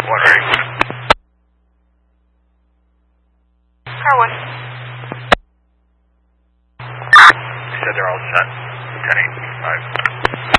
One ready. Car 1. They said they're all set. 10-8, 5.